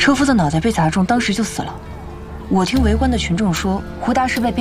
车夫的脑袋被砸中，当时就死了。我听围观的群众说，胡大师被